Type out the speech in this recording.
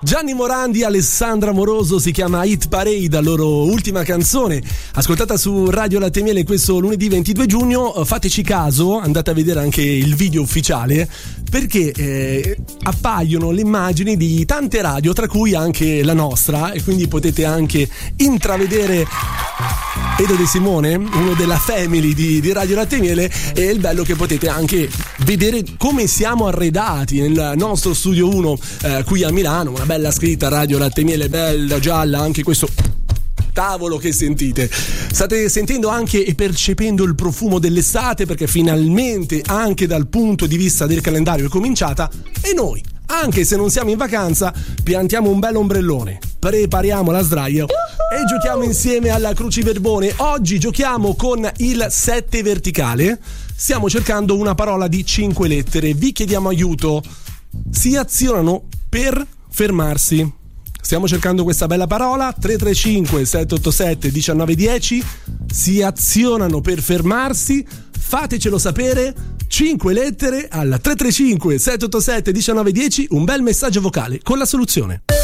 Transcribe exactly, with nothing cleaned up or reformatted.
Gianni Morandi, Alessandra Moroso, si chiama Hit Parade, la loro ultima canzone ascoltata su Radio Latte e Miele questo lunedì ventidue giugno. Fateci caso, andate a vedere anche il video ufficiale, perché eh, appaiono le immagini di tante radio, tra cui anche la nostra, e quindi potete anche intravedere Edo De Simone, uno della family di, di Radio Latte e Miele, e il bello che potete anche vedere come siamo arredati nel nostro studio uno eh, qui a Milano, una bella scritta Radio Latte e Miele, bella gialla, anche questo tavolo che sentite. State sentendo anche e percependo il profumo dell'estate, perché finalmente anche dal punto di vista del calendario è cominciata, e noi, anche se non siamo in vacanza, piantiamo un bel ombrellone, prepariamo la sdraio e giochiamo insieme alla cruciverbone. Oggi giochiamo con il sette verticale, stiamo cercando una parola di cinque lettere, vi chiediamo aiuto, si azionano per fermarsi. Stiamo cercando questa bella parola, tre tre cinque sette otto sette uno nove uno zero, si azionano per fermarsi, fatecelo sapere, cinque lettere al tre tre cinque sette otto sette uno nove uno zero, un bel messaggio vocale con la soluzione.